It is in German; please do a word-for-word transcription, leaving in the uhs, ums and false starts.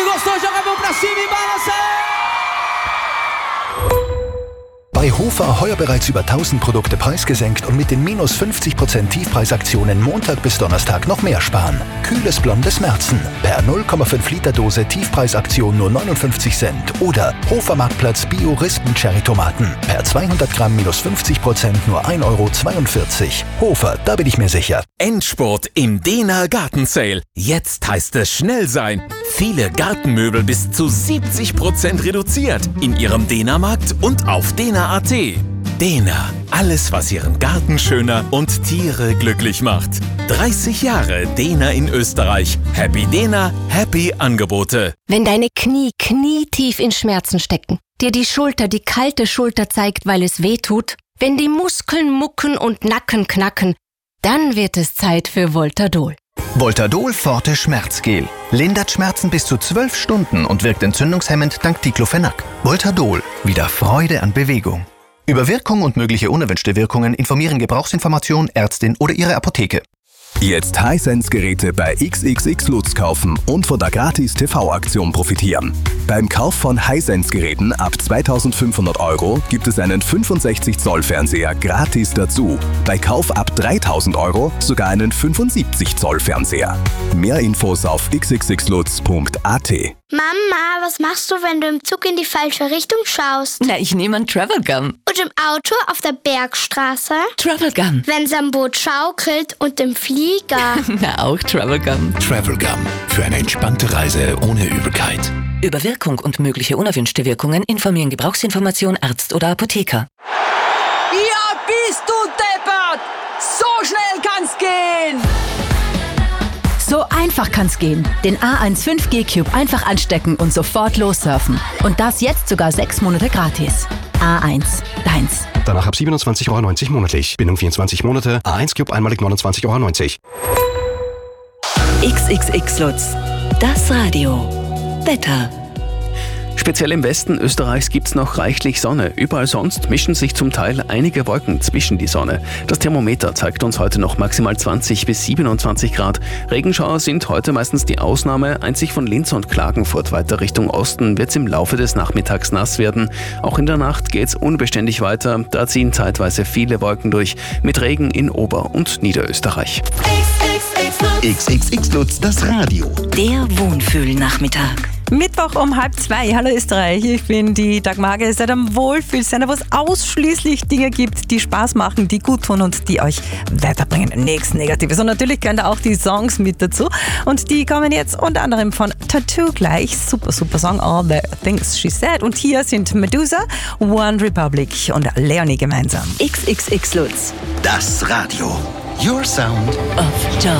gostou, joga a mão pra cima e balança! Bei Hofer heuer bereits über tausend Produkte preisgesenkt und mit den minus fünfzig Prozent Tiefpreisaktionen Montag bis Donnerstag noch mehr sparen. Kühles blondes Märzen. Per null Komma fünf Liter Dose Tiefpreisaktion nur neunundfünfzig Cent. Oder Hofer Marktplatz Bio Rispen Cherry Tomaten. Per zweihundert Gramm minus fünfzig Prozent nur ein Euro zweiundvierzig. Hofer, da bin ich mir sicher. Endspurt im Dena Gartensale. Jetzt heißt es schnell sein. Viele Gartenmöbel bis zu siebzig Prozent reduziert. In Ihrem Dena-Markt und auf dena punkt a t. Dena, alles was Ihren Garten schöner und Tiere glücklich macht. dreißig Jahre Dena in Österreich. Happy Dena, happy Angebote. Wenn deine Knie knietief in Schmerzen stecken, dir die Schulter die kalte Schulter zeigt, weil es weh tut, wenn die Muskeln mucken und Nacken knacken, dann wird es Zeit für Voltadol. Voltadol Forte Schmerzgel. Lindert Schmerzen bis zu zwölf Stunden und wirkt entzündungshemmend dank Diclofenac. Voltadol. Wieder Freude an Bewegung. Über Wirkung und mögliche unerwünschte Wirkungen informieren Gebrauchsinformation, Ärztin oder Ihre Apotheke. Jetzt Hisense-Geräte bei X X X Lutz kaufen und von der Gratis-T V-Aktion profitieren. Beim Kauf von Hisense-Geräten ab zweitausendfünfhundert Euro gibt es einen fünfundsechzig Zoll Fernseher gratis dazu. Bei Kauf ab dreitausend Euro sogar einen fünfundsiebzig Zoll Fernseher. Mehr Infos auf x x x lutz punkt a t. Mama, was machst du, wenn du im Zug in die falsche Richtung schaust? Na, ich nehme einen Travel Gum. Und im Auto auf der Bergstraße? Travel Gum. Wenn's am Boot schaukelt und im Flieger? Na, auch Travel Gum. Travel Gum. Für eine entspannte Reise ohne Übelkeit. Über Wirkung und mögliche unerwünschte Wirkungen informieren Gebrauchsinformation, Arzt oder Apotheker. Ja, bist du deppert! So schnell kann's gehen! So einfach kann's gehen. Den A eins fünf G Cube einfach anstecken und sofort lossurfen. Und das jetzt sogar sechs Monate gratis. A eins, deins. Danach ab siebenundzwanzig Euro neunzig monatlich. Bindung vierundzwanzig Monate. A eins Cube einmalig neunundzwanzig Euro neunzig. X X X Lutz. Das Radio. Wetter. Speziell im Westen Österreichs gibt's noch reichlich Sonne. Überall sonst mischen sich zum Teil einige Wolken zwischen die Sonne. Das Thermometer zeigt uns heute noch maximal zwanzig bis siebenundzwanzig Grad. Regenschauer sind heute meistens die Ausnahme. Einzig von Linz und Klagenfurt weiter Richtung Osten wird's im Laufe des Nachmittags nass werden. Auch in der Nacht geht's unbeständig weiter. Da ziehen zeitweise viele Wolken durch, mit Regen in Ober- und Niederösterreich. X X X Lutz, das Radio. Der Wohnfühl-Nachmittag. Mittwoch um halb zwei. Hallo Österreich, ich bin die Dagmar. Ihr seid am Wohlfühlsender, wo es ausschließlich Dinge gibt, die Spaß machen, die gut tun und die euch weiterbringen. Nichts Negatives. Und natürlich gehören da auch die Songs mit dazu. Und die kommen jetzt unter anderem von Tattoo gleich. Super, super Song, All the Things She Said. Und hier sind Medusa, One Republic und Leonie gemeinsam. X X X Lutz. Das Radio. Your Sound of Joy.